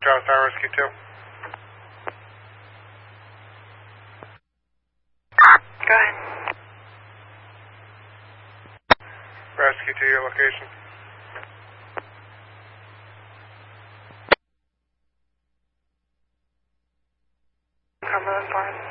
Charlestown Rescue 2. Go ahead. Rescue 2, your location. Cumberland Farms.